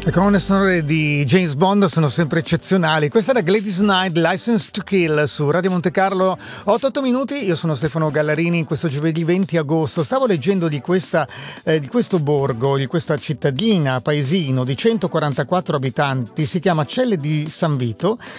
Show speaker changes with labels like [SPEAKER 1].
[SPEAKER 1] Le colonne sonore di James Bond sono sempre eccezionali. Questa era Gladys Knight, License to Kill, su Radio Monte Carlo. 8 minuti, io sono Stefano Gallarini. In questo giovedì 20 agosto stavo leggendo di questo borgo, di questa cittadina, paesino di 144 abitanti, si chiama Celle di San Vito,